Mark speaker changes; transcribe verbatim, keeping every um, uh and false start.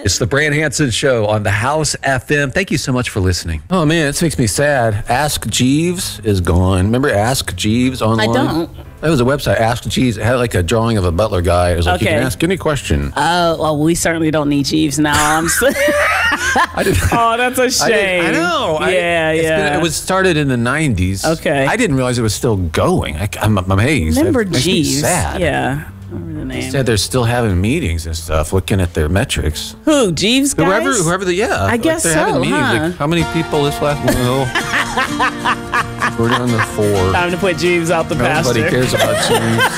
Speaker 1: It's the Brand Hansen Show on the House F M. Thank you so much for listening.
Speaker 2: Oh, man, this makes me sad. Ask Jeeves is gone. Remember Ask Jeeves online?
Speaker 3: I don't.
Speaker 2: That was a website, Ask Jeeves. It had like a drawing of a butler guy. It was like,
Speaker 3: Okay.
Speaker 2: you can ask any question.
Speaker 3: Oh, well, we certainly don't need Jeeves now. I'm so-
Speaker 2: I didn't,
Speaker 3: oh, that's a
Speaker 2: I,
Speaker 3: shame.
Speaker 2: didn't, I know. I-
Speaker 3: Yeah,
Speaker 2: it's
Speaker 3: yeah.
Speaker 2: been- it was started in the nineties.
Speaker 3: Okay.
Speaker 2: I didn't realize it was still going. I, I'm, I'm amazed.
Speaker 3: Remember
Speaker 2: It makes me
Speaker 3: Jeeves?
Speaker 2: sad.
Speaker 3: Yeah. Remember the name.
Speaker 2: Said they're still having meetings and stuff, looking at their metrics.
Speaker 3: Who? Jeeves guys?
Speaker 2: Whoever, whoever the yeah.
Speaker 3: I
Speaker 2: like
Speaker 3: guess
Speaker 2: they're
Speaker 3: so,
Speaker 2: having meetings.
Speaker 3: huh?
Speaker 2: Like, how many people this last well, we're down to four.
Speaker 3: Time to put Jeeves out the
Speaker 2: Nobody
Speaker 3: pasture.
Speaker 2: cares about Jeeves.